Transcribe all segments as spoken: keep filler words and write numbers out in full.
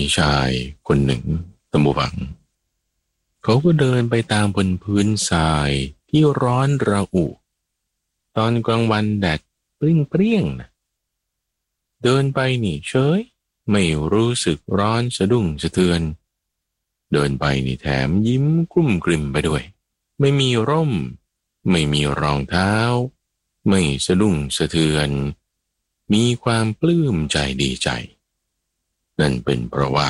ชายคนหนึ่งตำบวังเขาก็เดินไปตามบนพื้นทรายที่ร้อนระอุตอนกลางวันแดดเปรี้ยงเปรี้ยงนะเดินไปนี่เฉยไม่รู้สึกร้อนสะดุ้งสะเทือนเดินไปนี่แถมยิ้มกลุ้มกลิ่มไปด้วยไม่มีร่มไม่มีรองเท้าไม่สะดุ้งสะเทือนมีความปลื้มใจดีใจนั่นเป็นเพราะว่า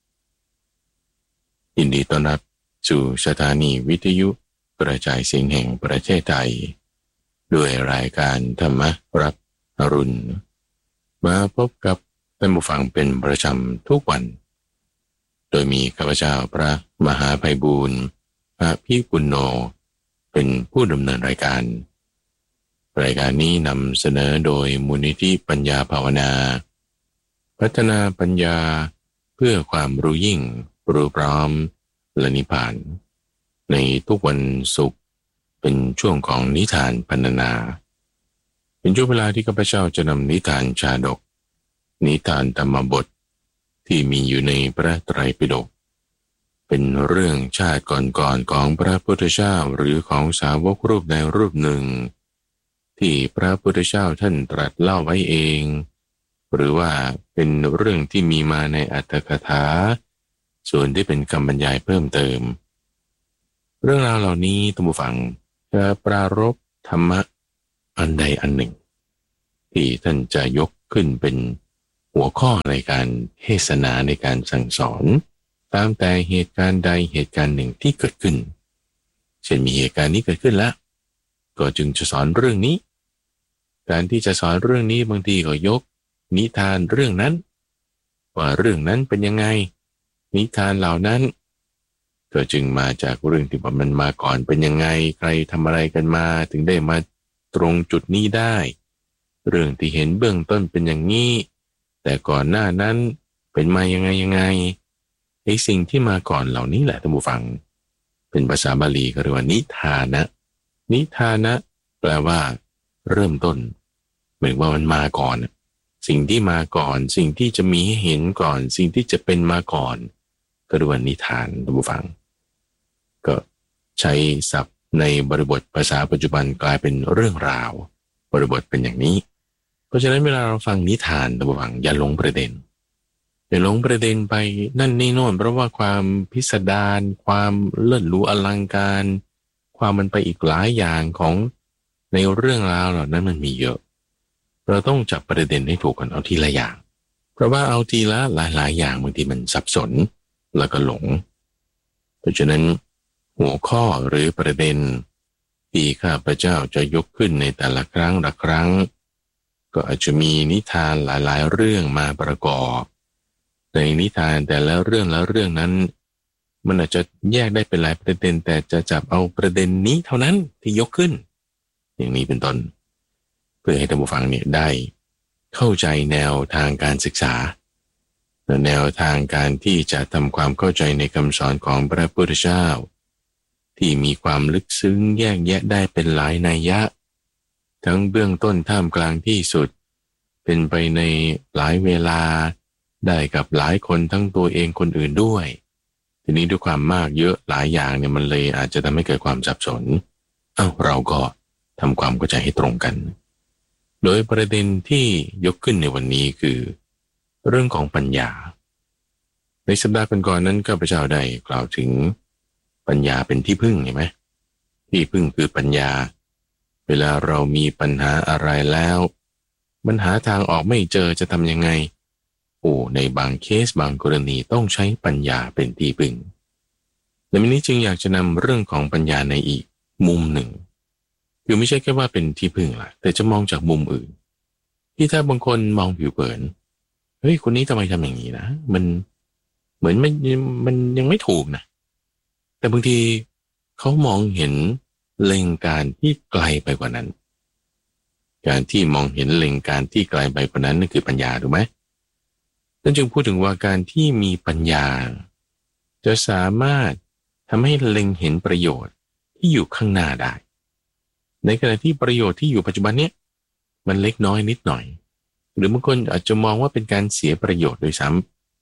ยินดีต้อนรับสู่สถานีวิทยุกระจายเสียงแห่งประเทศไทยด้วยรายการธรรมรับอรุณมาพบกับท่านผู้ฟังเป็นประจำทุกวันโดยมีข้าพเจ้าพระมหาไพบูลย์อภิปุณโญเป็นผู้ดำเนินรายการรายการนี้นำเสนอโดยมูลนิธิปัญญาภาวนาพัฒนาปัญญาเพื่อความรู้ยิ่งรู้พร้อมและนิพพานในทุกวันศุกร์เป็นช่วงของนิทานพรรณนาเป็นช่วงเวลาที่ข้าพเจ้าจะนำนิทานชาดกนิทานธรรมบทที่มีอยู่ในพระไตรปิฎกเป็นเรื่องชาติก่อนๆของพระพุทธเจ้าหรือของสาวกรูปใดรูปหนึ่งที่พระพุทธเจ้าท่านตรัสเล่าไว้เองหรือว่าเป็นเรื่องที่มีมาในอรรถกถาส่วนที่เป็นคำบรรยายเพิ่มเติมเรื่องราวเหล่านี้ท่านผู้ฟังจะปรารภธรรมะอันใดอันหนึ่งที่ท่านจะยกขึ้นเป็นหัวข้อในการเทศนาในการสั่งสอนตามแต่เหตุการณ์ใดเหตุการณ์หนึ่งที่เกิดขึ้นเช่นมีเหตุการณ์นี้เกิดขึ้นแล้วก็จึงจะสอนเรื่องนี้การที่จะสอนเรื่องนี้บางทีก็ยกนิทานเรื่องนั้นว่าเรื่องนั้นเป็นยังไงนิทานเหล่านั้นก็จึงมาจากเรื่องที่ว่ามันมาก่อนเป็นยังไงใครทำอะไรกันมาถึงได้มาตรงจุดนี้ได้เรื่องที่เห็นเบื้องต้นเป็นอย่างนี้แต่ก่อนหน้านั้นเป็นมายังไงยังไงไอ้สิ่งที่มาก่อนเหล่านี้แหละท่านผู้ฟังเป็นภาษาบาลีก็เรียกว่านิทานะนิทานะแปลว่าเริ่มต้นเหมือนว่ามันมาก่อนสิ่งที่มาก่อนสิ่งที่จะมีให้เห็นก่อนสิ่งที่จะเป็นมาก่อนก็เรียกว่านิทานท่านผู้ฟังก็ใช้ศัพท์ในบริบทภาษาปัจจุบันกลายเป็นเรื่องราวบริบทเป็นอย่างนี้เพราะฉะนั้นเวลาเราฟังนิทานท่านผู้ฟังอย่าหลงประเด็นอย่าหลงประเด็นไปนั่นนี่โน่นเพราะว่าความพิสดารความเลิศหรูอลังการความมันไปอีกหลายอย่างของในเรื่องราวเหล่านั้นมันมีเยอะเราต้องจับประเด็นให้ถูกก่อนเอาทีละอย่างเพราะว่าเอาทีละหลายๆอย่างบางทีมันสับสนแล้วก็หลงเพราะฉะนั้นหัวข้อหรือประเด็นที่ข้าพเจ้าจะยกขึ้นในแต่ละครั้งละครั้งก็อาจจะมีนิทานหลายๆเรื่องมาประกอบในนิทานแต่ละเรื่องละเรื่องนั้นมันอาจจะแยกได้เป็นหลายประเด็นแต่จะจับเอาประเด็นนี้เท่านั้นที่ยกขึ้นอย่างนี้เป็นต้นเพื่อให้ท่านผู้ฟังเนี่ยได้เข้าใจแนวทางการศึกษาและแนวทางการที่จะทำความเข้าใจในคำสอนของพระพุทธเจ้าที่มีความลึกซึ้งแยกแยะได้เป็นหลายนัยยะทั้งเบื้องต้นท่ามกลางที่สุดเป็นไปในหลายเวลาได้กับหลายคนทั้งตัวเองคนอื่นด้วยทีนี้ด้วยความมากเยอะหลายอย่างเนี่ยมันเลยอาจจะทำให้เกิดความสับสนเอ้าเราก็ทำความเข้าใจให้ตรงกันโดยประเด็นที่ยกขึ้นในวันนี้คือเรื่องของปัญญาในสัปดาห์ก่อนๆนั้นข้าพเจ้าได้กล่าวถึงปัญญาเป็นที่พึ่งเห็นไหมที่พึ่งคือปัญญาเวลาเรามีปัญหาอะไรแล้วมันหาทางออกไม่เจอจะทำยังไงโอ้ในบางเคสบางกรณีต้องใช้ปัญญาเป็นที่พึ่งในวันนี้จึงอยากจะนำเรื่องของปัญญาในอีกมุมหนึ่งคือไม่ใช่แค่ว่าเป็นที่พึ่งล่ะแต่จะมองจากมุมอื่นที่ถ้าบางคนมองผิวเผินเฮ้ยคนนี้ทำไมทำอย่างนี้นะมันเหมือนมันมันยังไม่ถูกนะแต่บางทีเขามองเห็นเล็งการที่ไกลไปกว่านั้นการที่มองเห็นเล็งการที่ไกลไปกว่านั้นนั่นคือปัญญาถูกไหมนั่นจึงพูดถึงว่าการที่มีปัญญาจะสามารถทำให้เล็งเห็นประโยชน์ที่อยู่ข้างหน้าได้ในขณะที่ประโยชน์ที่อยู่ปัจจุบันเนี้ยมันเล็กน้อยนิดหน่อยหรือบางคนอาจจะมองว่าเป็นการเสียประโยชน์โดยซ้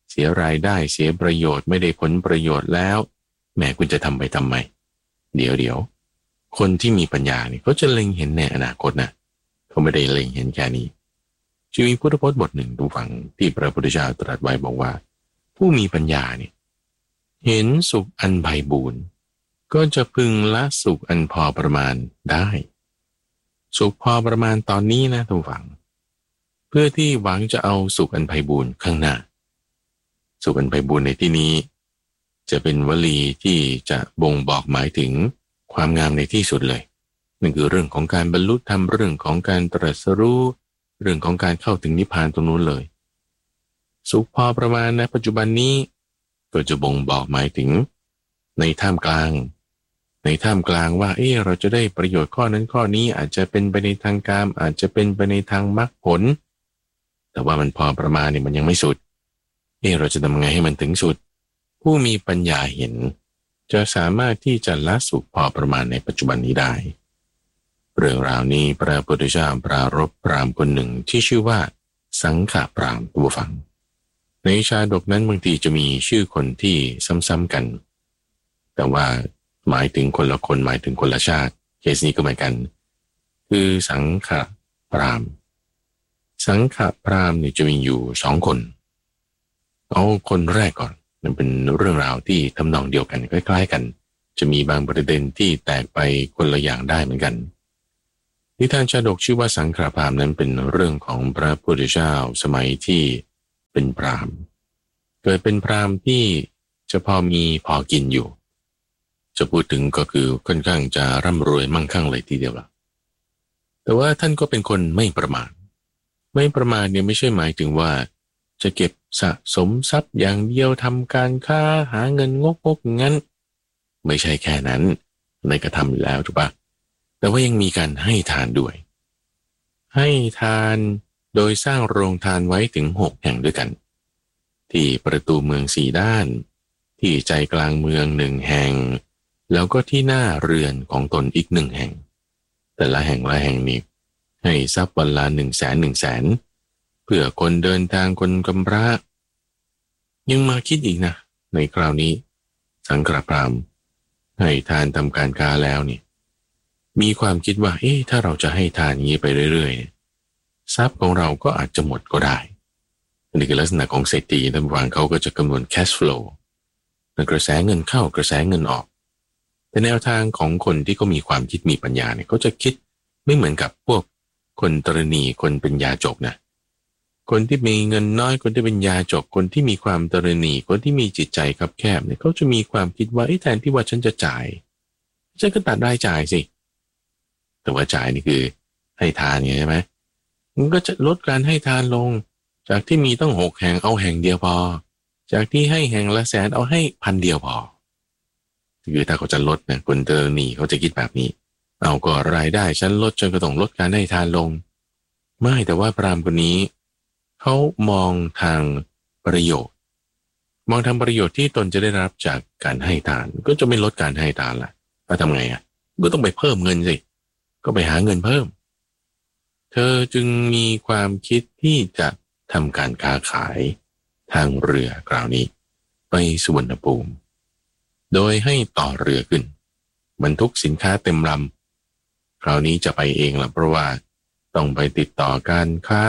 เสียรายได้เสียประโยชน์ไม่ได้ผลประโยชน์แล้วแม่คุณจะทำไปทำไมเดี๋ยวเดี๋ยวคนที่มีปัญญาเนี่ยเขาจะเล็งเห็นในอนาคตนะเขาไม่ได้เล็งเห็นแค่นี้จะมีพุทธพจน์บทหนึ่งดูฟังที่พระพุทธเจ้าตรัสไว้บอกว่าผู้มีปัญญาเนี่ยเห็นสุขอันไพบูลย์ก็จะพึงละสุขอันพอประมาณได้สุขพอประมาณตอนนี้นะทุกฝังเพื่อที่หวังจะเอาสุขอันไพบูลย์ข้างหน้าสุขอันไพบูลย์ในที่นี้จะเป็นวลีที่จะบ่งบอกหมายถึงความงามในที่สุดเลยนั่นคือเรื่องของการบรรลุธรรมเรื่องของการตรัสรู้เรื่องของการเข้าถึงนิพพานตรงนู้นเลยสุขพอประมาณในปัจจุบันนี้ก็จะบ่งบอกหมายถึงในท่ามกลางในท่ามกลางว่าเออเราจะได้ประโยชน์ข้อนั้นข้อนี้อาจจะเป็นไปในทางกามอาจจะเป็นไปในทางมรรคผลแต่ว่ามันพอประมาณเนี่ยมันยังไม่สุดเออเราจะทำไงให้มันถึงสุดผู้มีปัญญาเห็นจะสามารถที่จะละสุขพอประมาณในปัจจุบันนี้ได้เรื่องราวนี้พระพุทธเจ้าปรารภพพราหมณ์คนหนึ่งที่ชื่อว่าสังขพราหมณ์ตัวฟังในชาดกนั้นบางทีจะมีชื่อคนที่ซ้ำๆกันแต่ว่าหมายถึงคนละคนหมายถึงคนละชาติเคสนี้ก็เหมือนกันคือสังขพราหมณ์สังขพราหมณ์เนี่ยจะมีอยู่สองคนเอาคนแรกก่อนมันเป็นเรื่องราวที่ทำนองเดียวกันคล้ายๆกันจะมีบางประเด็นที่แตกไปคนละอย่างได้เหมือนกันนิทานชาดกชื่อว่าสังขพราหมณ์นั้นเป็นเรื่องของพระพุทธเจ้าสมัยที่เป็นพราหมณ์เกิดเป็นพราหมณ์ที่จะพอมีพอกินอยู่จะพูดถึงก็คือค่อนข้างจะร่ำรวยมั่งคั่งเลยทีเดียวล่ะแต่ว่าท่านก็เป็นคนไม่ประมาทไม่ประมาทเนี่ยไม่ใช่หมายถึงว่าจะเก็บสะสมทรัพย์อย่างเดียวทำการค้าหาเงินงกๆงั้นไม่ใช่แค่นั้นในกระทำอยู่แล้วถูกปะแต่ว่ายังมีการให้ทานด้วยให้ทานโดยสร้างโรงทานไว้ถึงหกแห่งด้วยกันที่ประตูเมืองสี่ด้านที่ใจกลางเมืองหนึ่งแห่งแล้วก็ที่หน้าเรือนของตนอีกหนึ่งแห่งแต่ละแห่งละแห่งนี้ให้ทรัพย์วันละหนึ่งแสนหนึ่งแสนเพื่อคนเดินทางคนกำพร้ายังมาคิดอีกนะในคราวนี้สังขพราหมณ์ให้ทานทำการค้าแล้วนี่มีความคิดว่าเอ๊ะถ้าเราจะให้ทานอย่างนี้ไปเรื่อยๆทรัพย์ของเราก็อาจจะหมดก็ได้อันนี้คือลักษณะของเศรษฐีท่านผู้ฟังเขาก็จะคำนวณ cash flow กระแสเงินเข้ากระแสเงินออกแต่แนวทางของคนที่เขามีความคิดมีปัญญาเนี่ยเขาจะคิดไม่เหมือนกับพวกคนตรณีคนเป็นยาจกนะคนที่มีเงินน้อยคนที่เป็นยาจกคนที่มีความตรณีคนที่มีจิตใจคับแคบเนี่ยเขาจะมีความคิดว่าแทนที่ว่าฉันจะจ่ายฉันก็ตัดรายจ่ายสิแต่ว่าจ่ายนี่คือให้ทานไงใช่ไหมมันก็จะลดการให้ทานลงจากที่มีต้องหกแห่งเอาแห่งเดียวพอจากที่ให้แห่งละแสนเอาให้พันเดียวพอคือถ้าเขาจะลดนะคนเตอร์นี่เขาจะคิดแบบนี้เอาก็รายได้ฉันลดจนก็ต้องลดการให้ทานลงไม่แต่ว่าพราหมณ์คนนี้เขามองทางประโยชน์มองทางประโยชน์ที่ตนจะได้รับจากการให้ทานก็จะไม่ลดการให้ทานละแล้วทำไงอ่ะก็ต้องไปเพิ่มเงินสิก็ไปหาเงินเพิ่มเธอจึงมีความคิดที่จะทำการค้าขายทางเรือกล่าวนี้ไปสุวรรณภูมิโดยให้ต่อเรือขึ้นบรรทุกสินค้าเต็มลำคราวนี้จะไปเองละเพราะว่าต้องไปติดต่อการค้า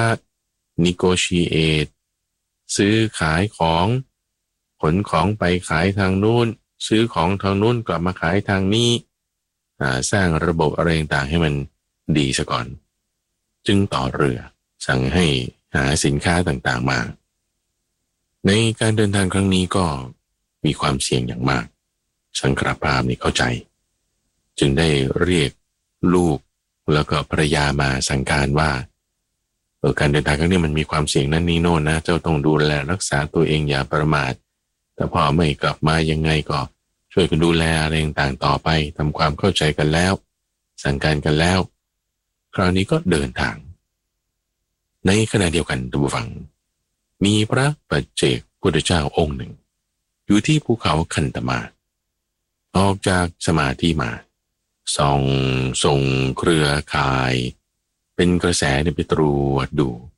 negotiate ซื้อขายของขนของไปขายทางนู้นซื้อของทางนู้นกลับมาขายทางนี้สร้างระบบอะไรต่างๆให้มันดีซะก่อนจึงต่อเรือสั่งให้หาสินค้าต่างๆมาในการเดินทางครั้งนี้ก็มีความเสี่ยงอย่างมากสังขพราหมณ์นี่เข้าใจจึงได้เรียกลูกแล้วก็ภรรยามาสั่งการว่าเออการเดินทางครั้งนี้มันมีความเสี่ยงนั่นนี่โน่นนะเจ้าต้องดูแลรักษาตัวเองอย่าประมาทแต่พอไม่กลับมายังไงก็ช่วยกันดูแลอะไรต่างๆต่อไปทำความเข้าใจกันแล้วสั่งการกันแล้วคราวนี้ก็เดินทางในขณะเดียวกันท่านผู้ฟังมีพระปัจเจกพุทธเจ้าองค์หนึ่งอยู่ที่ภูเขาคันธมาศออกจากสมาธิมาส่องส่งเครือข่ายเป็นกระแสไปตรวจดู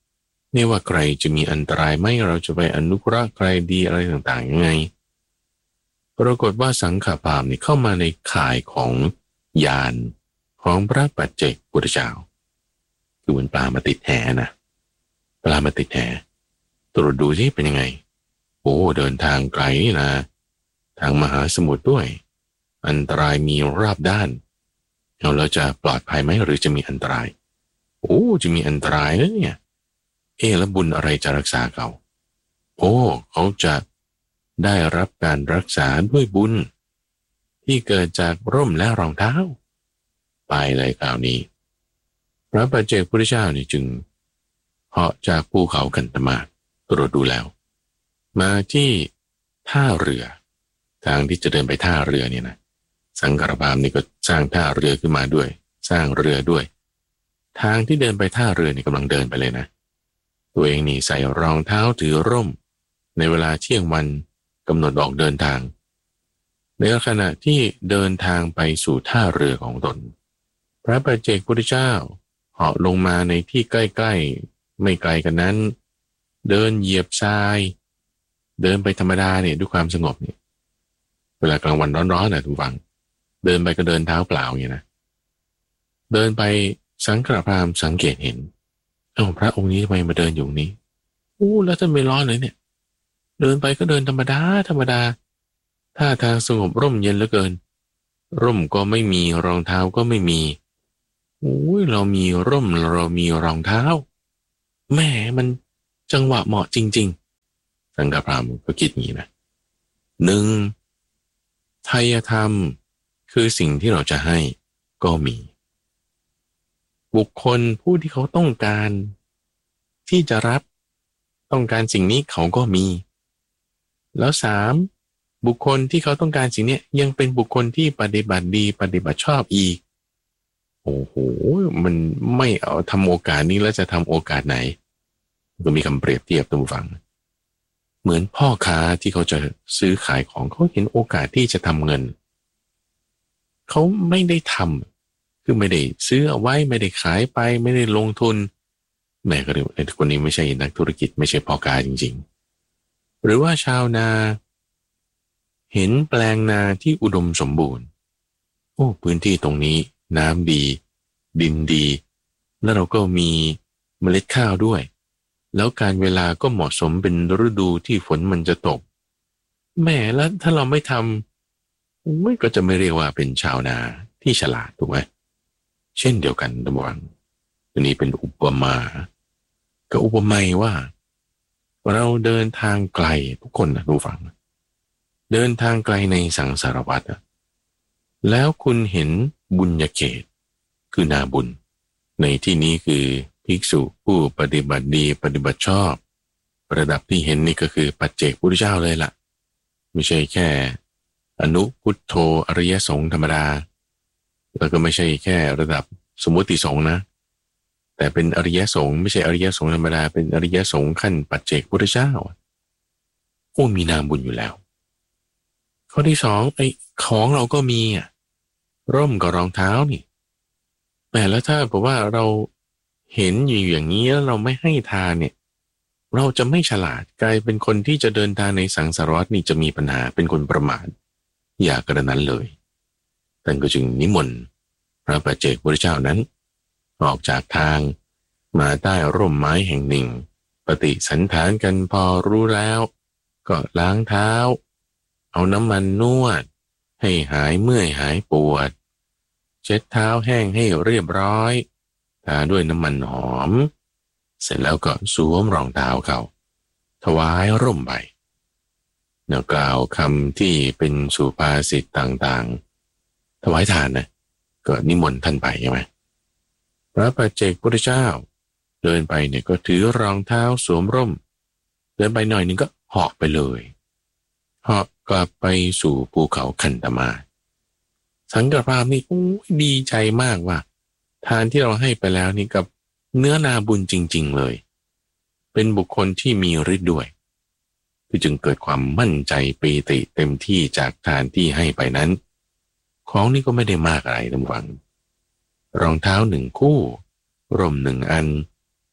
ไม่ว่าใครจะมีอันตรายไหมเราจะไปอนุเคราะห์ใครดีอะไรต่างๆยังไงปรากฏว่าสังฆพราหมณ์นี่เข้ามาในข่ายของญาณของพระปัจเจกพุทธเจ้าคือเหมือนปลามาติดแหนะปลามาติดแหตรวจดูสิเป็นยังไงโอ้เดินทางไกลนะทางมหาสมุทรด้วยอันตรายมีรอบด้านเอาแล้วจะปลอดภัยไหมหรือจะมีอันตรายโอ้จะมีอันตรายนะเนี่ยเอแล้วบุญอะไรจะรักษาเขาโอ้เขาจะได้รับการรักษาด้วยบุญที่เกิดจากร่มและรองเท้าไปเลยคราวนี้พระปัจเจกพุทธเจ้านี่จึงเหาะจากภูเขากันตมะตรวจดูแล้วมาที่ท่าเรือทางที่จะเดินไปท่าเรือเนี่ยนะสังฆพราหมณ์นี่ก็สร้างท่าเรือขึ้นมาด้วยสร้างเรือด้วยทางที่เดินไปท่าเรือนี่กำลังเดินไปเลยนะตัวเองนี่ใส่รองเท้าถือร่มในเวลาเที่ยงวันกำหนดออกเดินทางในขณะที่เดินทางไปสู่ท่าเรือของตนพระปัจเจกพุทธเจ้าเหาะลงมาในที่ใกล้ๆไม่ไกลกันนั้นเดินเหยียบทรายเดินไปธรรมดาเนี่ยด้วยความสงบเนี่ยเวลากลางวันร้อนๆนะทุกฝังเดินไปก็เดินเท้าเปล่าอย่างนี้นะเดินไปสังฆพราหมณ์สังเกตเห็นเอ้าพระองค์นี้ทำไมมาเดินอยู่นี้อู้แล้วท่านไม่ร้อนเลยเนี่ยเดินไปก็เดินธรรมดาธรรมดาท่าทางสงบร่มเย็นเหลือเกินร่มก็ไม่มีรองเท้าก็ไม่มีโอ้ยเรามีร่มเรามีรองเท้าแม่มันจังหวะเหมาะจริงๆสังฆพราหมณ์ก็คิดอย่างนี้นะหนึ่งไทยธรรมคือสิ่งที่เราจะให้ก็มีบุคคลผู้ที่เขาต้องการที่จะรับต้องการสิ่งนี้เขาก็มีแล้วสามบุคคลที่เขาต้องการสิ่งนี้ยังเป็นบุคคลที่ปฏิบัติดีปฏิบัติชอบอีกโอ้โหมันไม่เอาทำโอกาสนี้แล้วจะทำโอกาสไหนก็มีคำเปรียบเทียบตรงฟังเหมือนพ่อค้าที่เขาจะซื้อขายของเขาเห็นโอกาสที่จะทำเงินเขาไม่ได้ทำคือไม่ได้ซื้อเอาไว้ไม่ได้ขายไปไม่ได้ลงทุนแม่ก็เรียกไอ้คนนี้ไม่ใช่นักธุรกิจไม่ใช่พ่อค้าจริงๆหรือว่าชาวนาเห็นแปลงนาที่อุดมสมบูรณ์โอ้พื้นที่ตรงนี้น้ำดีดินดีแล้วเราก็มีเมล็ดข้าวด้วยแล้วการเวลาก็เหมาะสมเป็นฤดูที่ฝนมันจะตกแม่แล้วถ้าเราไม่ทำไม่ก็จะไม่เรียกว่าเป็นชาวนาที่ฉลาดถูกไหมเช่นเดียวกันระวังอันนี้เป็นอุปมาก็อุปไมยว่าเราเดินทางไกลทุกคนนะดูฟังเดินทางไกลในสังสารวัฏแล้วคุณเห็นบุญญาเขตคือนาบุญในที่นี้คือภิกษุผู้ปฏิบัติดีปฏิบัติชอบระดับที่เห็นนี่ก็คือปัจเจกพุทธเจ้าเลยล่ะไม่ใช่แค่อนุพุทโธอริยสงฆ์ธรรมดาแล้วก็ไม่ใช่แค่ระดับสมมุติสงฆ์นะแต่เป็นอริยสงฆ์ไม่ใช่อริยสงฆ์ธรรมดาเป็นอริยสงฆ์ขั้นปัจเจกพุทธเจ้าโอ้มีนามบุญอยู่แล้วข้อที่สองไอ้ของเราก็มีอ่ะร่มกับรองเท้านี่แต่แล้วถ้าบอกว่าเราเห็นอยู่อย่างนี้แล้วเราไม่ให้ทานเนี่ยเราจะไม่ฉลาดกลายเป็นคนที่จะเดินทางในสังสารวัฏนี่จะมีปัญหาเป็นคนประมาทอย่ากระนั้นเลยท่านก็จึงนิมนต์พระปัจเจกพุทธเจ้านั้นออกจากทางมาใต้ร่มไม้แห่งหนึ่งปฏิสันถานกันพอรู้แล้วก็ล้างเท้าเอาน้ำมันนวดให้หายเมื่อยหายปวดเช็ดเท้าแห้งให้เรียบร้อยทาด้วยน้ำมันหอมเสร็จแล้วก็สวมรองเท้าเขาถวายร่มใบเนาะกล่าวคำที่เป็นสุภาษิตต่างๆถวายทานนะก็นิมนต์ท่านไปใช่ไหมพระปัจเจกพุทธเจ้าเดินไปเนี่ยก็ถือรองเท้าสวมร่มเดินไปหน่อยนึงก็เหาะไปเลยเหาะกลับไปสู่ภูเขาคันธมาศสังฆพราหมณ์นี่โอ้ยดีใจมากว่าทานที่เราให้ไปแล้วนี่กับเนื้อนาบุญจริงๆเลยเป็นบุคคลที่มีฤทธิ์ด้วยที่จึงเกิดความมั่นใจปีติเต็มที่จากทานที่ให้ไปนั้นของนี่ก็ไม่ได้มากอะไรทั้งวันรองเท้าหนึ่งคู่ร่มหนึ่งอัน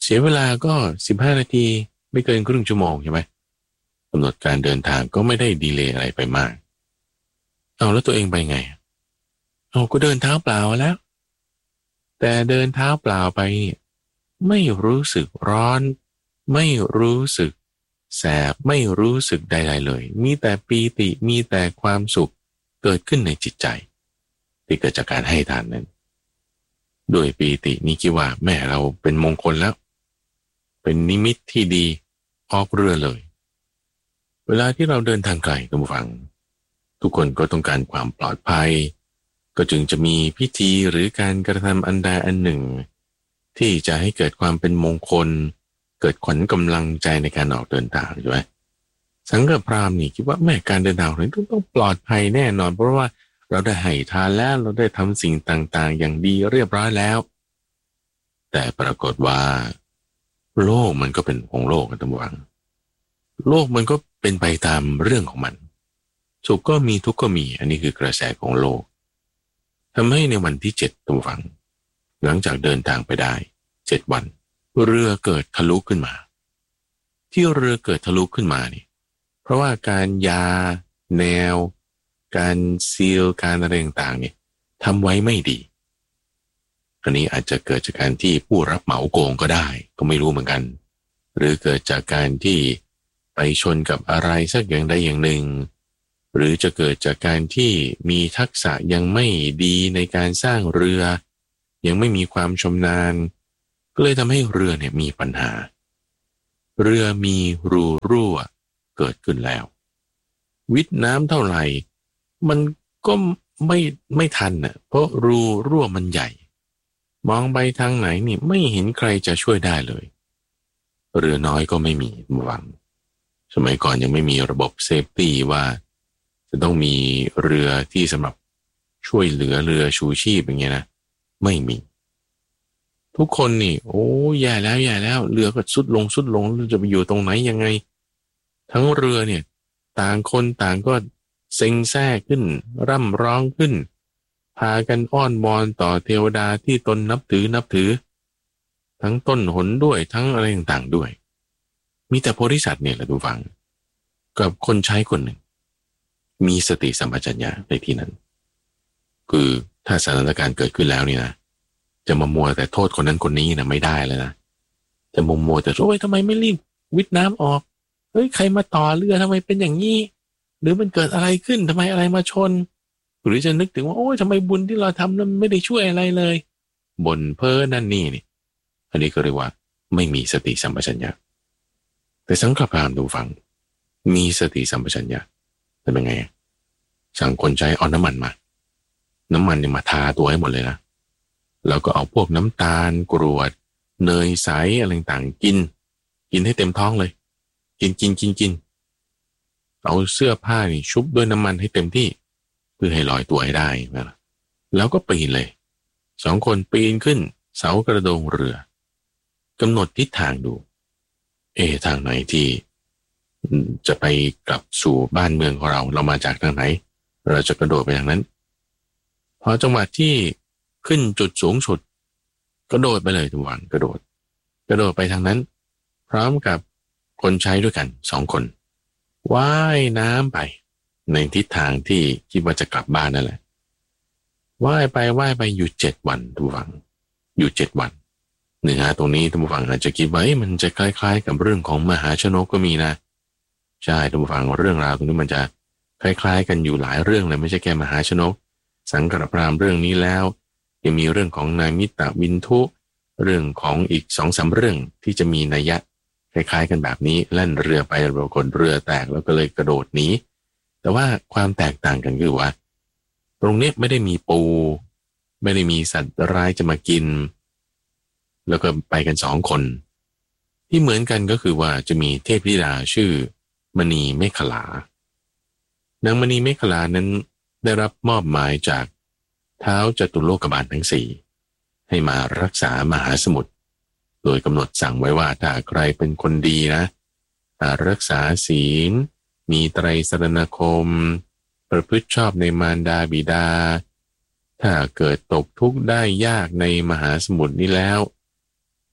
เสียเวลาก็สิบห้านาทีไม่เกินครึ่งชั่วโมงใช่ไหมกำหนดการเดินทางก็ไม่ได้ดีเลย์อะไรไปมากเอาแล้วตัวเองไปไงเอาก็เดินเท้าเปล่าแล้วแต่เดินเท้าเปล่าไปเนี่ยไม่รู้สึกร้อนไม่รู้สึกแสบไม่รู้สึกใดๆเลยมีแต่ปีติมีแต่ความสุขเกิดขึ้นในจิตใจที่เกิดจากการให้ทานนั้นด้วยปีตินี้คิดว่าแม่เราเป็นมงคลแล้วเป็นนิมิตที่ดีออกเรือเลยเวลาที่เราเดินทางไกลท่านผู้ฟังทุกคนก็ต้องการความปลอดภัยก็จึงจะมีพิธีหรือการกระทำอันใดอันหนึ่งที่จะให้เกิดความเป็นมงคลเกิดขวัญกำลังใจในการออกเดินทางใช่ไหมสังฆพราหมณ์นี่คิดว่าแม่การเดินทางของเราต้องต้องปลอดภัยแน่นอนเพราะว่าเราได้ให้ทานแล้วเราได้ทำสิ่งต่างๆอย่างดีเรียบร้อยแล้วแต่ปรากฏว่าโลกมันก็เป็นของโลกกันทั้งวันโลกมันก็เป็นไปตามเรื่องของมันสุขก็มีทุกข์ก็มีอันนี้คือกระแสของโลกทำให้ในวันที่เจ็ดตัวฝังหลังจากเดินทางไปได้เจ็ดวันเรือเกิดทะลุขึ้นมาที่เรือเกิดทะลุขึ้นมานี่เพราะว่าการยาแนวการซีลการอะไรต่างๆเนี่ยทำไว้ไม่ดีอันนี้อาจจะเกิดจากการที่ผู้รับเหมาโกงก็ได้ก็ไม่รู้เหมือนกันหรือเกิดจากการที่ไปชนกับอะไรสักอย่างใดอย่างหนึ่งหรือจะเกิดจากการที่มีทักษะยังไม่ดีในการสร้างเรือยังไม่มีความชำนาญก็เลยทำให้เรือเนี่ยมีปัญหาเรือมีรูรั่วเกิดขึ้นแล้ววิทย์น้ำเท่าไหร่มันก็ไม่ไม่ทันน่ะเพราะรูรั่วมันใหญ่มองไปทางไหนนี่ไม่เห็นใครจะช่วยได้เลยเรือน้อยก็ไม่มีหวังสมัยก่อนยังไม่มีระบบเซฟตี้ว่าจะต้องมีเรือที่สำหรับช่วยเหลือเรือชูชีพอย่างเงี้ยนะไม่มีทุกคนนี่โอ้แย่แล้วแย่แล้วเรือก็สุดลงสุดลงจะไปอยู่ตรงไหนยังไงทั้งเรือเนี่ยต่างคนต่างก็เซ็งแซ่ขึ้นร่ำร้องขึ้นพากันอ้อนวอนต่อเทวดาที่ตนนับถือนับถือทั้งต้นหนด้วยทั้งอะไรต่างๆด้วยมีแต่โพธิสัตว์เนี่ยแหละทุกฝังกับคนใช้คนหนึ่งมีสติสัมปชัญญะในที่นั้นคือถ้าสถานการณ์เกิดขึ้นแล้วนี่นะจะมามัวแต่โทษคนนั้นคนนี้นะไม่ได้แล้วนะจะมัวมัวแต่โอ้ยทำไมไม่รีบวิทน้ำออกเฮ้ยใครมาต่อเรือทำไมเป็นอย่างนี้หรือมันเกิดอะไรขึ้นทำไมอะไรมาชนหรือจะนึกถึงว่าโอ้ยทำไมบุญที่เราทำนั้นไม่ได้ช่วยอะไรเลยบ่นเพ้อนั่นนี่นี่อันนี้ก็เรียกว่าไม่มีสติสัมปชัญญะแต่สังฆพราหมณ์ดูฟังมีสติสัมปชัญญะเป็นยังไงสั่งคนใช้เอาน้ำมันมาน้ำมันเนี่ยมาทาตัวให้หมดเลยนะแล้วก็เอาพวกน้ำตาลกรวดเนยใสอะไรต่างกินกินให้เต็มท้องเลยกินกินกินกินเอาเสื้อผ้านี่ชุบด้วยน้ำมันให้เต็มที่เพื่อให้ลอยตัวให้ได้นะแล้วก็ปีนเลยสองคนปีนขึ้นเสากระโดงเรือกำหนดทิศทางดูเอทางไหนที่จะไปกลับสู่บ้านเมืองของเราเรามาจากทางไหนเราจะกระโดดไปทางนั้นพอจังหวะที่ขึ้นจุดสูงสุดกระโดดไปเลยทุกวันกระโดดกระโดดไปทางนั้นพร้อมกับคนใช้ด้วยกันสองคนว่ายน้ำไปในทิศทางที่คิดว่าจะกลับบ้านนั่นแหละว่ายไปว่ายไปอยู่เจ็ดวันทุกวันอยู่เจ็ดวันเนื้อหาตรงนี้ทุกฝั่งอาจจะคิดว่ามันจะคล้ายๆกับเรื่องของมหาชนกก็มีนะใช่ทุกฝั่งเรื่องราวตรงนี้มันจะคล้ายๆกันอยู่หลายเรื่องเลยไม่ใช่แค่มหาชนกสังฆพราหมณ์เรื่องนี้แล้วยังมีเรื่องของนายมิตรวินทุเรื่องของอีกสองสามเรื่องที่จะมีนัยยะคล้ายๆกันแบบนี้แล่นเรือไปปรากฏเรือแตกแล้วก็เลยกระโดดหนีแต่ว่าความแตกต่างกันคือว่าตรงนี้ไม่ได้มีปูไม่ได้มีสัตว์ร้ายจะมากินแล้วก็ไปกันสองคนที่เหมือนกันก็คือว่าจะมีเทพธิดาชื่อมณีเมขลานางมณีเมขลานั้นได้รับมอบหมายจากท้าวจตุโลกบาลทั้งสี่ให้มารักษามหาสมุทรโดยกำหนดสั่งไว้ว่าถ้าใครเป็นคนดีนะรักษาศีลมีไตรสรณคมประพฤติชอบในมารดาบิดาถ้าเกิดตกทุกข์ได้ยากในมหาสมุทรนี้แล้ว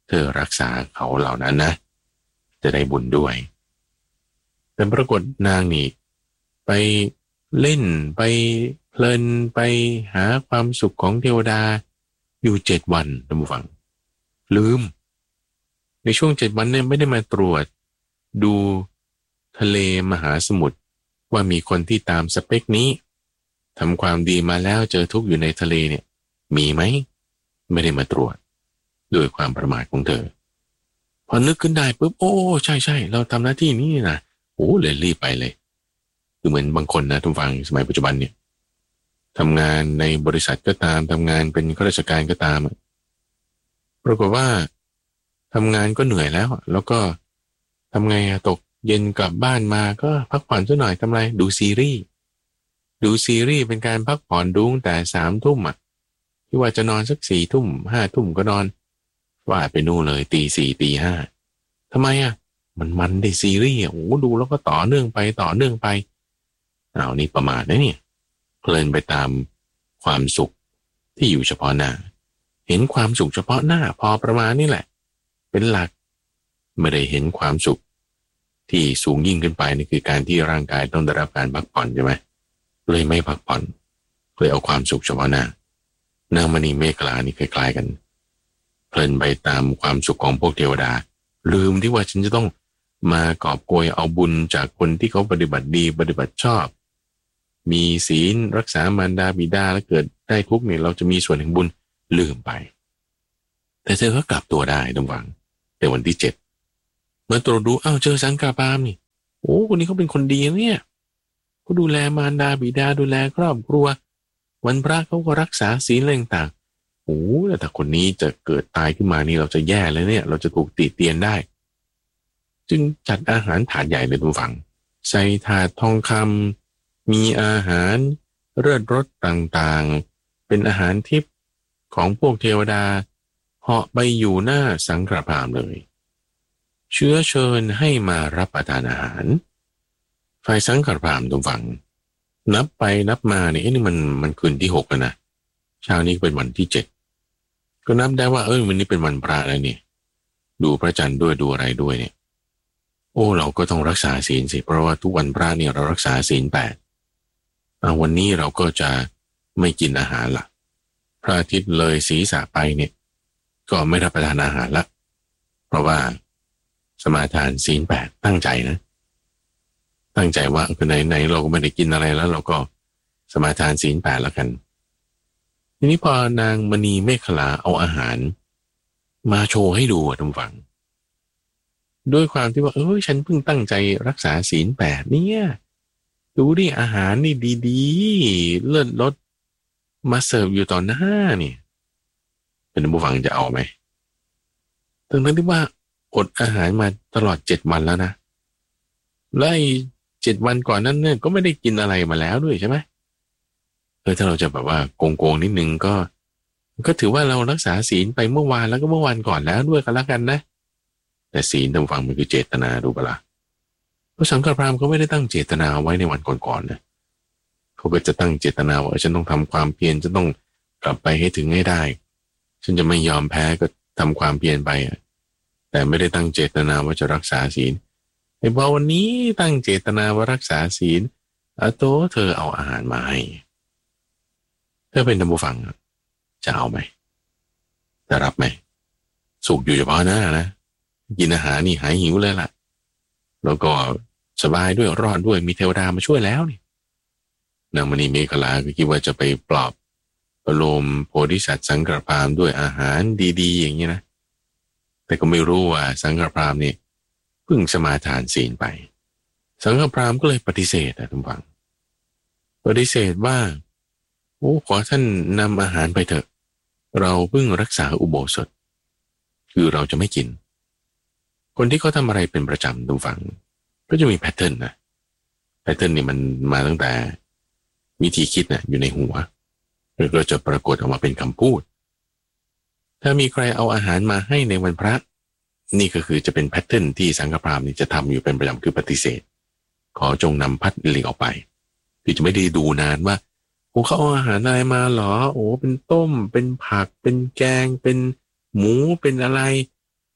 เธอรักษาเขาเหล่านั้นนะจะได้บุญด้วยแต่ปรากฏนางนี่ไปเล่นไปเพลินไปหาความสุขของเทวดาอยู่เจ็ดวันท่านผู้ฟังลืมในช่วงเจ็ดวันเนี่ยไม่ได้มาตรวจดูทะเลมหาสมุทรว่ามีคนที่ตามสเปคนี้ทำความดีมาแล้วเจอทุกข์อยู่ในทะเลเนี่ยมีไหมไม่ได้มาตรวจด้วยความประมาทของเธอพอนึกขึ้นได้ปุ๊บโอ้ใช่ใช่เราทำหน้าที่นี้นะโอ้เลยรีบไปเลยคือเหมือนบางคนนะทุกฝั่งสมัยปัจจุบันเนี่ยทำงานในบริษัทก็ตามทำงานเป็นข้าราชการก็ตามปรากฏว่าทำงานก็เหนื่อยแล้วแล้วก็ทำไงตกเย็นกลับบ้านมาก็พักผ่อนสักหน่อยทำไรดูซีรีส์ดูซีรีส์เป็นการพักผ่อนดูตั้งแต่สามทุ่มอ่ะที่ว่าจะนอนสักสี่ทุ่มห้าทุ่มก็นอนว่าไปนู่นเลยตีสี่ตีห้าทำไมอ่ะมันมันได้ซีรีส์อ่ะโอ้ดูแล้วก็ต่อเนื่องไปต่อเนื่องไปเอานี่ประมาทนะเนี่ยเพลินไปตามความสุขที่อยู่เฉพาะหน้าเห็นความสุขเฉพาะหน้าพอประมาณนี่แหละเป็นหลักไม่ได้เห็นความสุขที่สูงยิ่งขึ้นไปนี่คือการที่ร่างกายต้องได้รับการพักผ่อนใช่ไหมเลยไม่พักผ่อนเลยเอาความสุขเฉพาะหน้านางมณีเมขลานี่คล้ายๆกันเพลินไปตามความสุขของพวกเทวดาลืมที่ว่าฉันจะต้องมากอบโกยเอาบุญจากคนที่เขาปฏิบัติดีปฏิบัติชอบมีศีลรักษามารดาบิดาแล้วเกิดได้ทุกข์เนี่ยเราจะมีส่วนแห่งบุญลืมไปแต่เธอก็กลับตัวได้ดังหวังในวันที่เจ็ดเมื่อตรวจดูอ้าวเจอสังฆปามนี่โอ้คนนี้เขาเป็นคนดีเนี่ยเขาดูแลมารดาบิดาดูแลครอบครัววันพระเขาก็รักษาศีลอะไรต่างๆโอ้แต่คนนี้จะเกิดตายขึ้นมานี่เราจะแย่เลยเนี่ยเราจะถูกติเตียนได้จึงจัดอาหารถาดใหญ่เลยทุกฝั่งใส่ถาดทองคำมีอาหารเลิศรสต่างๆเป็นอาหารทิพย์ของพวกเทวดาเหาะไปอยู่หน้าสังฆปามเลยเชื้อเชิญให้มารับประทานอาหารฝ่ายสังฆปามทุกฝั่งนับไปนับมาเนี่ยนี่มันมันคืนที่หกแล้วนะเช้านี้เป็นวันที่เจ็ดก็นับได้ว่าเอ้ยวันนี้เป็นวันพระแล้วเนี่ยดูพระจันทร์ด้วยดูอะไรด้วยเนี่ยโอ้เราก็ต้องรักษาศีลสิเพราะว่าทุกวันพระเนี่ยเรารักษาศีลแปดวันนี้เราก็จะไม่กินอาหารละพระอาทิตย์เลยศีรษะไปเนี่ยก็ไม่รับประทานอาหารละเพราะว่าสมาทานศีลแปดตั้งใจนะตั้งใจว่าไหนไหนเราก็ไม่ได้กินอะไรแล้วเราก็สมาทานศีลแปดแล้วกันทีนี้พอนางมณีเมขลาเอาอาหารมาโชว์ให้ดูท่านฟังด้วยความที่ว่าเออฉันเพิ่งตั้งใจรักษาศีลแปดเนี่ยดูดิอาหารนี่ดีๆเลิศรสมาเสิร์ฟอยู่ต่อหน้าเนี่ยเป็นผู้ฟังจะเอาไหมทั้งที่ว่าอดอาหารมาตลอดเจ็ดวันแล้วนะและไอ้เจ็ดวันก่อนนั้นเนี่ยก็ไม่ได้กินอะไรมาแล้วด้วยใช่ไหมเออถ้าเราจะแบบว่าโกงๆนิดนึงก็ก็ถือว่าเรารักษาศีลไปเมื่อวานแล้วก็เมื่อวานก่อนแล้วด้วยกันละกันนะแต่ศีลทางฝั่งมันคือเจตนาดูปะล่ะเพราะสังฆพราหมณ์เขาไม่ได้ตั้งเจตนาไว้ในวันก่อนๆนะเขาก็จะตั้งเจตนาว่าฉันต้องทำความเพียรจะต้องกลับไปให้ถึงให้ได้ฉันจะไม่ยอมแพ้ก็ทำความเพียรไปแต่ไม่ได้ตั้งเจตนาว่าจะรักษาศีลไอ้พอวันนี้ตั้งเจตนาว่ารักษาศีลอาโตเธอเอาอาหารมาให้เธอเป็นธรรมฟังจะเอาไหมจะรับไหมสุขอยู่เฉพาะหน้านะกินอาหารนี่หายหิวเลยล่ะแล้วก็สบายด้วยรอดด้วยมีเทวดามาช่วยแล้วนี่นางมณีเมขลาก็คิดว่าจะไปปลอบประโลมโพธิสัตว์สังฆปามด้วยอาหารดีๆอย่างนี้นะแต่ก็ไม่รู้ว่าสังฆปามนี่เพิ่งสมาทานศีลไปสังฆปามก็เลยปฏิเสธนะทุกฝังปฏิเสธว่าโอ้ขอท่านนำอาหารไปเถอะเราเพิ่งรักษาอุโบสถคือเราจะไม่กินคนที่เขาทำอะไรเป็นประจำทุกฝังก็จะมีแพทเทิร์นนะแพทเทิร์นนี่มันมาตั้งแต่วิธีคิดนะอยู่ในหัวแล้วก็จะปรากฏออกมาเป็นคำพูดถ้ามีใครเอาอาหารมาให้ในวันพระนี่ก็คือจะเป็นแพทเทิร์นที่สังฆปามนี่จะทำอยู่เป็นประจำคือปฏิเสธขอจงนำพัดหลีกออกไปคือจะไม่ได้ดูนานว่าโอ้เขาเอาอาหารอะไรมาหรอโอ้เป็นต้มเป็นผักเป็นแกงเป็นหมูเป็นอะไร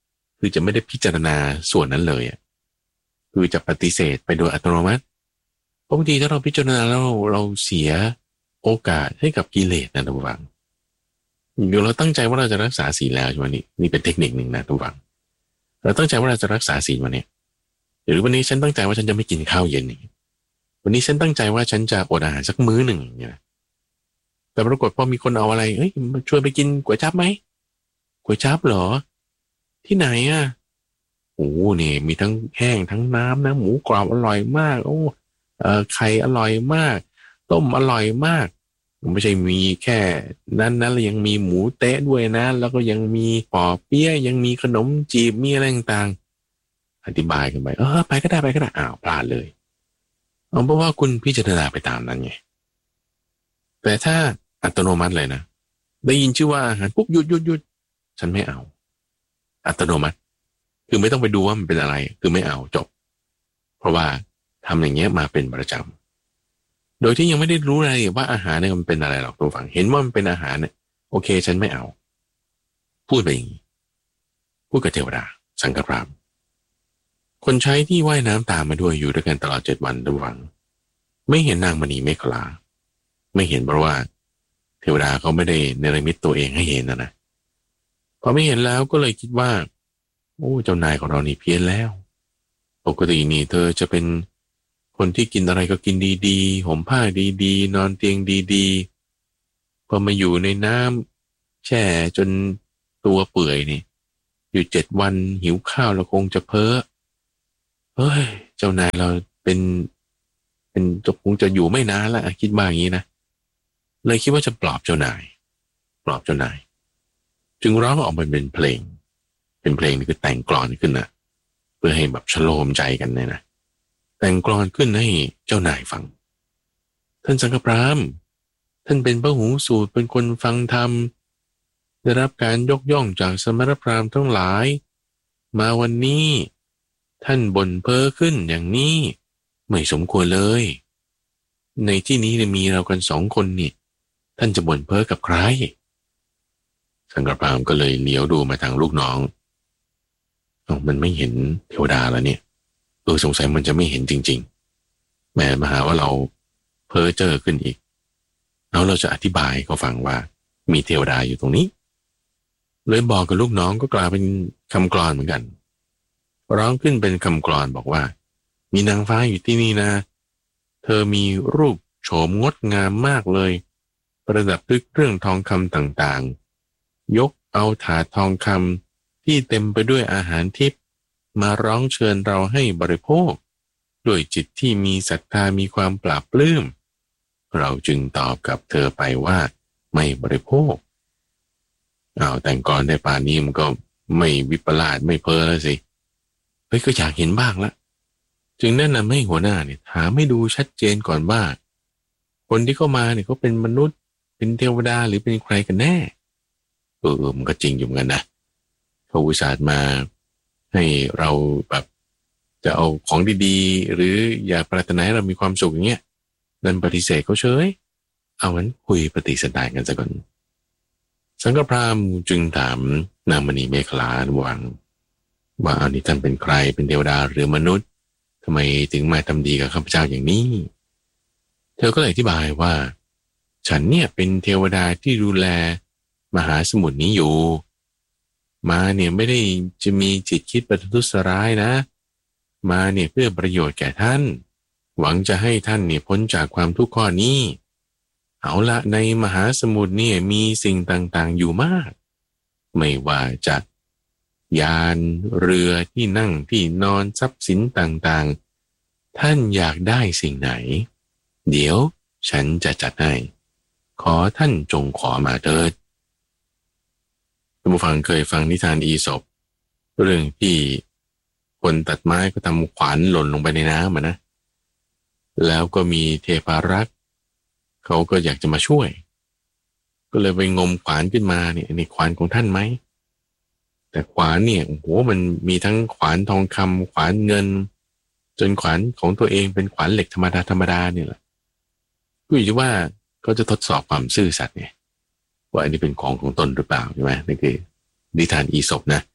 คือจะไม่ได้พิจารณาส่วนนั้นเลยอ่ะคือจะปฏิเสธไปโดยอัตโนมัติเพราะบางทีถ้าเราพิจารณาแล้วเราเสียโอกาสให้กับกิเลสนะทุกฝังเดี๋ยวเราตั้งใจว่าเราจะรักษาศีลแล้วใช่ไหมนี่นี่เป็นเทคนิคหนึ่งนะทุกฝังเราตั้งใจว่าเราจะรักษาศีลวันนี้หรือวันนี้ฉันตั้งใจว่าฉันจะไม่กินข้าวเย็นนี่วันนี้ฉันตั้งใจว่าฉันจะอดอาหารสักมื้อหนึ่งเนี่ยแต่ปรากฏพอมีคนเอาอะไรเอ้ยมาชวนไปกินก๋วยจั๊บไหมก๋วยจั๊บเหรอที่ไหนอ่ะโอ้เนี่ยมีทั้งแห้งทั้งน้ำนะหมูกรอบอร่อยมากโอ้เออไข่อร่อยมากต้มอร่อยมากไม่ใช่มีแค่นั้นนะแล้วยังมีหมูเต๊ะด้วยนะแล้วก็ยังมีปอเปี๊ยะยังมีขนมจีบมีอะไรต่างๆอธิบายกันไปเออไปก็ได้ไปก็ได้อ้าวพลาดเลยเอาเพราะว่าคุณพิจารณาไปตามนั้นไงแต่ถ้าอัตโนมัติเลยนะได้ยินชื่อว่าอาหารปุ๊บหยุดหยุดหยุดฉันไม่เอาอัตโนมัติคือไม่ต้องไปดูว่ามันเป็นอะไรคือไม่เอาจบเพราะว่าทำอย่างเงี้ยมาเป็นประจำโดยที่ยังไม่ได้รู้อะไรว่าอาหารเนี่ยมันเป็นอะไรหรอกตัวฝังเห็นว่ามันเป็นอาหารเนี่ยโอเคฉันไม่เอาพูดไปอย่างนี้พูดกับเทวดาสังฆพราหมณ์คนใช้ที่ว่ายน้ำตามมาด้วยอยู่ด้วยกันตลอดเจ็ดวันตัวฝังไม่เห็นนางมณีเมขลาไม่เห็นเพราะว่าเทวดาเขาไม่ได้เนรมิตตัวเองให้เห็นนะนะพอไม่เห็นแล้วก็เลยคิดว่าโอ้เจ้านายของเรานี่เพี้ยนแล้วปกตินี่เธอจะเป็นคนที่กินอะไรก็กินดีๆห่มผ้าดีๆนอนเตียงดีๆพอมาอยู่ในน้ำแช่จนตัวเปื่อยนี่อยู่เจ็ดวันหิวข้าวแล้วคงจะเพ้อเฮ้ยเจ้านายเราเป็นเป็นจะคงจะอยู่ไม่นานละคิดบ้าอย่างนี้นะเลยคิดว่าจะปลอบเจ้านายปลอบเจ้านายจึงร้องออกมาเป็นเพลงเป็นเพลงนี่คือแต่งกลอนขึ้นนะเพื่อให้แบบชโลมใจกันเนี่ยนะแต่งกลอนขึ้นให้เจ้านายฟังท่านสังฆพราหมณ์ท่านเป็นพหูสูตรเป็นคนฟังธรรมได้รับการยกย่องจากสมณพราหมณ์ทั้งหลายมาวันนี้ท่านบ่นเพ้อขึ้นอย่างนี้ไม่สมควรเลยในที่นี้มีเรากันสองคนนี่ท่านจะบ่นเพ้อกับใครสังฆพราหมณ์ก็เลยเลี้ยวดูมาทางลูกน้องมันไม่เห็นเทวดาแล้วเนี่ยเออสงสัยมันจะไม่เห็นจริงๆแม่มาหาว่าเราเพ้อเจ้อขึ้นอีกแล้วเราจะอธิบายเขาฟังว่ามีเทวดาอยู่ตรงนี้เลยบอกกับลูกน้องก็กลายเป็นคำกลอนเหมือนกันร้องขึ้นเป็นคำกลอนบอกว่ามีนางฟ้าอยู่ที่นี่นะเธอมีรูปโฉมงดงามมากเลยประดับด้วยเครื่องทองคำต่างๆยกเอาถาดทองคำที่เต็มไปด้วยอาหารทิพย์มาร้องเชิญเราให้บริโภคด้วยจิตที่มีศรัทธามีความปราบปลื้มเราจึงตอบกับเธอไปว่าไม่บริโภคอ้าวแต่งก่อนได้ป่านนี้มันก็ไม่วิปลาสไม่เพ้อแล้วสิเฮ้ยก็อยากเห็นบ้างละจึงแนะนำให้หัวหน้าเนี่ยถามให้ดูชัดเจนก่อนว่าคนที่เข้ามาเนี่ยเขาเป็นมนุษย์เป็นเทวดาหรือเป็นใครกันแน่เออมันก็จริงอยู่เหมือนกันนะเขาอุตส่าห์มาให้เราแบบจะเอาของดีๆหรืออยากปรารถนาให้เรามีความสุขอย่างเงี้ยนั่นปฏิเสธเขาเฉยเอางั้นคุยปฏิสันดานกันซะก่อนสังฆพราหมณ์จึงถามนางมณีเมขลาวังว่าอันนี้ท่านเป็นใครเป็นเทวดาหรือมนุษย์ทำไมถึงมาทำดีกับข้าพเจ้าอย่างนี้เธอก็เลยอธิบายว่าฉันเนี่ยเป็นเทวดาที่ดูแลมหาสมุทรนี้อยู่มาเนี่ยไม่ได้จะมีจิตคิดประทุษร้ายนะมาเนี่ยเพื่อประโยชน์แก่ท่านหวังจะให้ท่านเนี่ยพ้นจากความทุกข์ข้อนี้เอาละในมหาสมุทรเนี่ยมีสิ่งต่างๆอยู่มากไม่ว่าจะยานเรือที่นั่งที่นอนทรัพย์สินต่างๆท่านอยากได้สิ่งไหนเดี๋ยวฉันจะจัดให้ขอท่านจงขอมาเถิดท่านผู้ฟังเคยฟังนิทานอีสปเรื่องที่คนตัดไม้ก็ทำขวานหล่นลงไปในน้ำนะแล้วก็มีเทพารักษ์เขาก็อยากจะมาช่วยก็เลยไปงมขวานขึ้นมาเนี่ยนี่ขวานของท่านไหมแต่ขวานเนี่ยโอ้โหมันมีทั้งขวานทองคำขวานเงินจนขวานของตัวเองเป็นขวานเหล็กธรรมดาธรรมดาเนี่ยแหละก็อยู่ที่ว่าเขาจะทดสอบความซื่อสัตย์ไงว่าอันนี้เป็นของของตนหรือเปล่าใช่ไหมนี่คือนิทานอีสปนะ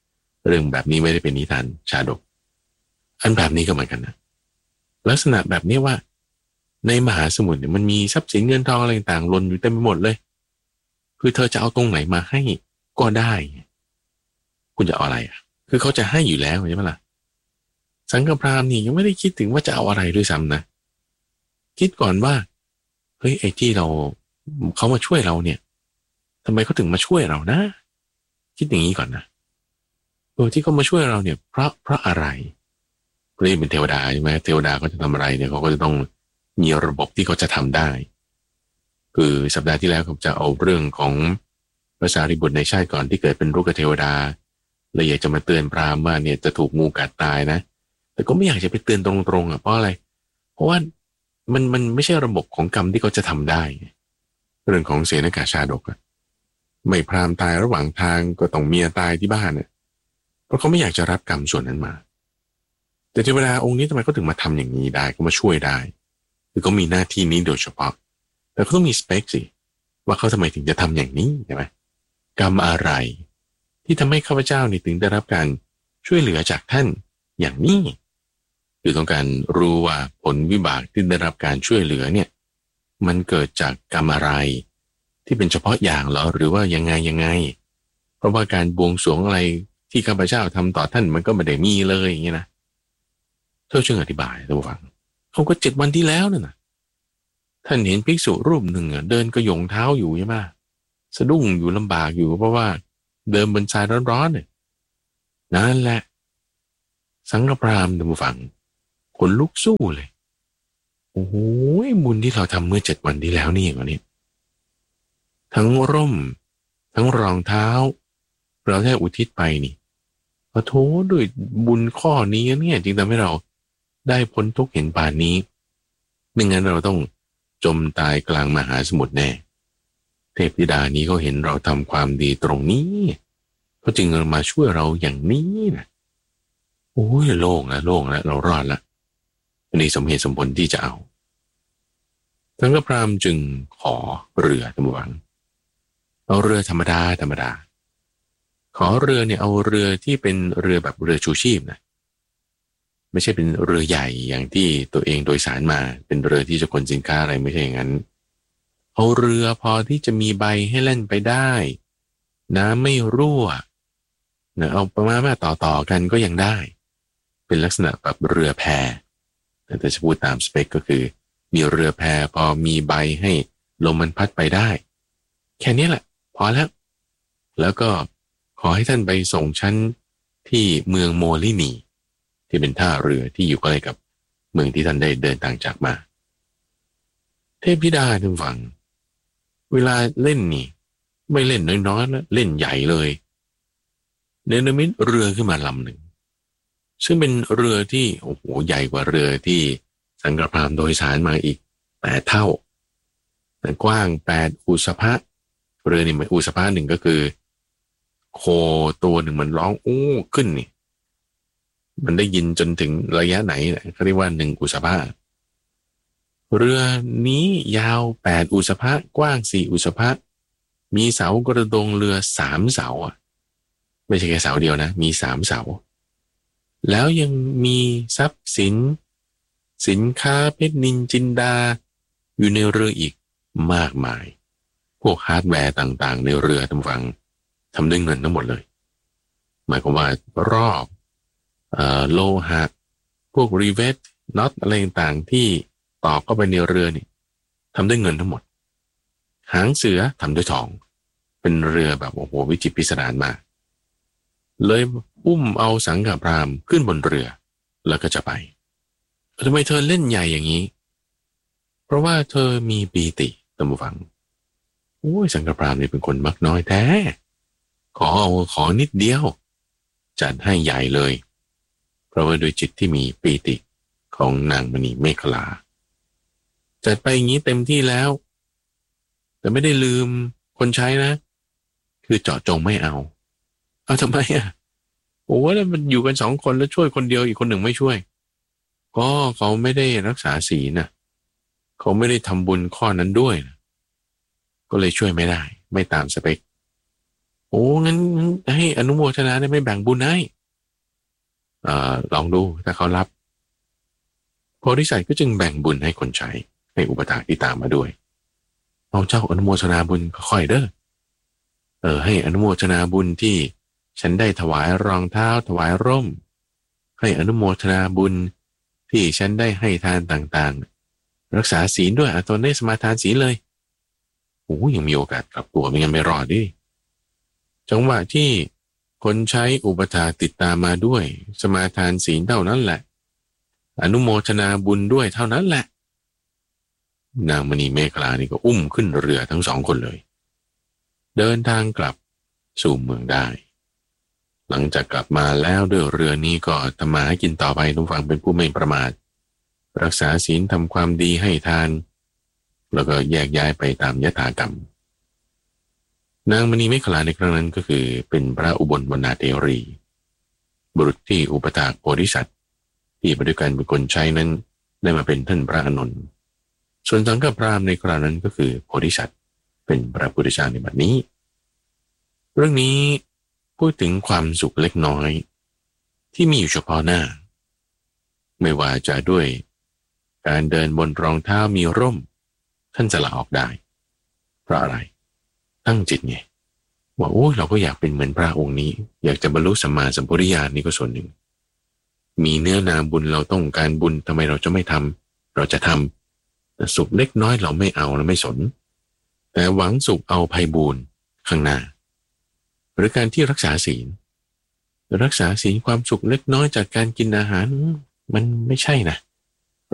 เรื่องแบบนี้ไม่ได้เป็นนิทานชาดกอันแบบนี้ก็เหมือนกันนะลักษณะแบบนี้ว่าในมหาสมุทรเนี่ยมันมีทรัพย์สินเงินทองอะไรต่างๆหล่นอยู่เต็มไปหมดเลยคือเธอจะเอาตรงไหนมาให้ก็ได้คุณจะเอาอะไรอ่ะคือเขาจะให้อยู่แล้วใช่ไหมล่ะสังฆพราหมณ์นี่ยังไม่ได้คิดถึงว่าจะเอาอะไรด้วยซ้ำนะคิดก่อนว่าเฮ้ยไอ้ที่เราเขามาช่วยเราเนี่ยทำไมเขาถึงมาช่วยเรานะคิดอย่างนี้ก่อนนะเออที่เขามาช่วยเราเนี่ยเพราะเพราะอะไรเพราะนี่เป็นเทวดาใช่ไหมเทวดาเขาจะทำอะไรเนี่ยเขาก็จะต้องมีระบบที่เขาจะทำได้คือสัปดาห์ที่แล้วผมจะเอาเรื่องของพระสารีบุตรในชาติก่อนที่เกิดเป็นลูกเทวดาเลยอยากจะมาเตือนพราหมณ์ว่าเนี่ยจะถูกงูกัดตายนะแต่ก็ไม่อยากจะไปเตือนตรงๆอ่ะเพราะอะไรเพราะว่ามันมันไม่ใช่ระบบของกรรมที่เขาจะทำได้เรื่องของเสนกาชาดกอะไม่พราหมณ์ตายระหว่างทางก็ต้องเมียตายที่บ้านเนี่ยเพราะเขาไม่อยากจะรับกรรมส่วนนั้นมาแต่เทวดาองค์นี้ทำไมเขาถึงมาทำอย่างนี้ได้ก็มาช่วยได้คือเขามีหน้าที่นี้โดยเฉพาะแต่เขาต้องมีสเปคสิว่าเขาทำไมถึงจะทำอย่างนี้ใช่ไหมกรรมอะไรที่ทำให้ข้าพเจ้านี่ถึงได้รับการช่วยเหลือจากท่านอย่างนี้คือต้องการรู้ว่าผลวิบากที่ได้รับการช่วยเหลือเนี่ยมันเกิดจากกรรมอะไรที่เป็นเฉพาะอย่างเหรอหรือว่ายังไงยังไงเพราะว่าการบวงสรวงอะไรที่ข้าพเจ้าทำต่อท่านมันก็ไม่ได้มีเลยอย่างนี้นะเธอช่วยอธิบายท่านผู้ฟังเขาก็เจ็ดวันที่แล้วนั่นนะท่านเห็นภิกษุรูปหนึ่งเดินกระยงเท้าอยู่ใช่ไหมสะดุ้งอยู่ลำบากอยู่เพราะว่าเดินบนทรายร้อนๆเนี่ยนั่นแหละสังฆพราหมณ์ท่านผู้ฟังคนลุกสู้เลยโอ้โหบุญที่เราทำเมื่อเจ็ดวันที่แล้วนี่อย่างนี้ทั้งร่มทั้งรองเท้าเราได้อุทิศไปนี่ขอโทษด้วยบุญข้อนี้เนี่ยจึงทำให้เราได้พ้นทุกข์เห็นป่านนี้ไม่งั้นเราต้องจมตายกลางมหาสมุทรแน่เทพธิดานี้เขาเห็นเราทำความดีตรงนี้เขาจึงมาช่วยเราอย่างนี้นะโอ้ยโล่งแล้วโล่งแล้วเรารอดแล้วอันนี้สมเหตุสมผลที่จะเอาสังฆพราหมณ์จึงขอเรือท่านผู้ฟังเอาเรือธรรมดาธรรมดาขอเรือเนี่ยเอาเรือที่เป็นเรือแบบเรือชูชีพนะไม่ใช่เป็นเรือใหญ่อย่างที่ตัวเองโดยสารมาเป็นเรือที่จะขนสินค้าอะไรไม่ใช่อย่างนั้นเอาเรือพอที่จะมีใบให้เล่นไปได้น้ำไม่รั่วนะเอาประมาณว่าต่อๆกันก็ยังได้เป็นลักษณะแบบเรือแพแต่จะพูดตามสเปคก็คือมีเรือแพพอมีใบให้ลมมันพัดไปได้แค่นี้แหละพอแล้วแล้วก็ขอให้ท่านไปส่งฉันที่เมืองโมลินีที่เป็นท่าเรือที่อยู่ใกล้กับเมืองที่ท่านได้เดินทางจากมาเทพธิดาท่านฟังเวลาเล่นนี่ไม่เล่นน้อยๆแล้วเล่นใหญ่เลยเนรมิตเรือขึ้นมาลำหนึ่งซึ่งเป็นเรือที่โอ้โหใหญ่กว่าเรือที่สังฆพราหมณ์โดยสารมาอีกแปดเท่าแต่กว้างแปดอุสภะเรือนี่มันอุสภะหนึ่งก็คือโคตัวหนึ่งมันร้องอู้ขึ้นนี่มันได้ยินจนถึงระยะไหนเขาเรียกว่าหนึ่งอุสภะเรือนี้ยาวแปดอุสภะกว้างสี่อุสภะมีเสากระดงเรือสามเสาอ่ะไม่ใช่แค่เสาเดียวนะมีสามเสาแล้วยังมีทรัพย์สินสินค้าเพชรนินจินดาอยู่ในเรืออีกมากมายพวกฮาร์ดแวร์ต่างๆในเรือทำฟังทำด้วยเงินทั้งหมดเลยหมายความว่ารอบเอ่อโลหะพวกรีเวทน็อตอะไรต่างๆที่ต่อเข้าไปในเรือนี่ทำด้วยเงินทั้งหมดหางเสือทำด้วยทองเป็นเรือแบบโอ้โหวิจิตรพิสดารมากเลยอุ้มเอาสังฆพราหมณ์ขึ้นบนเรือแล้วก็จะไปทำไมเธอเล่นใหญ่อย่างนี้เพราะว่าเธอมีปีติตามฟังโอ้ยสังฆพราหมณ์นี่เป็นคนมักน้อยแท้ขอเอาขอนิดเดียวจัดให้ใหญ่เลยเพราะว่าโดยจิตที่มีปีติของนางมณีเมขลาจัดไปอย่างนี้เต็มที่แล้วแต่ไม่ได้ลืมคนใช้นะคือเจาะจงไม่เอาเอาทำไมอ่ะโอ้แล้วมันอยู่กันสองคนแล้วช่วยคนเดียวอีกคนหนึ่งไม่ช่วยก็เขาไม่ได้รักษาศีลนะเขาไม่ได้ทำบุญข้อนั้นด้วยนะก็เลยช่วยไม่ได้ไม่ตามสเปคโอ้งั้นให้อนุโมทนาได้ไม่แบ่งบุญให้เอ่อลองดูถ้าเขารับโพธิสัตว์ก็จึงแบ่งบุญให้คนใช้ให้อุปถากที่ตามมาด้วยเอาเจ้าอนุโมทนาบุญค่อยๆเด้อเออให้อนุโมทนาบุญที่ฉันได้ถวายรองเท้าถวายร่มให้อนุโมทนาบุญที่ฉันได้ให้ทานต่างๆรักษาศีลด้วยตนได้สมาทานศีลเลยโอ้ยังมีโอกาสกลับตัวไม่งั้นไม่รอดดิจังหวะที่คนใช้อุปถากติดตามมาด้วยสมาทานศีลเท่านั้นแหละอนุโมทนาบุญด้วยเท่านั้นแหละนางมณีเมขลานี่ก็อุ้มขึ้นเรือทั้งสองคนเลยเดินทางกลับสู่เมืองได้หลังจากกลับมาแล้วด้วยเรือนี้ก็ทำมาให้กินต่อไปทุกฝั่งเป็นผู้ไม่ประมาทรักษาศีลทำความดีให้ทานแล้วก็แยกย้ายไปตามยถากรรมนางมณีเมขลาในครั้งนั้นก็คือเป็นพระอุบลวรรณเทรีบุรุษที่อุปถากโพธิสัตว์ที่มาด้วยกันเป็นคนใช้นั้นได้มาเป็นท่านพระอานนท์ส่วนสังฆพราหมณ์ในคราวนั้นก็คือโพธิสัตว์เป็นพระพุทธเจ้าในบัดนี้เรื่องนี้พูดถึงความสุขเล็กน้อยที่มีอยู่เฉพาะหน้าไม่ว่าจะด้วยการเดินบนรองเท้ามีร่มท่านจะละออกได้เพราะอะไรตั้งจิตไงว่าโอ้เราก็อยากเป็นเหมือนพระองค์นี้อยากจะบรรลุสัมมาสัมพุทธญาณนี่ก็ส่วนหนึ่งมีเนื้อนาบุญเราต้องการบุญทำไมเราจะไม่ทำเราจะทำแต่สุขเล็กน้อยเราไม่เอาเราไม่สนแต่หวังสุขเอาภัยบูญข้างหน้าหรือการที่รักษาศีลรักษาศีลความสุขเล็กน้อยจากการกินอาหารมันไม่ใช่นะ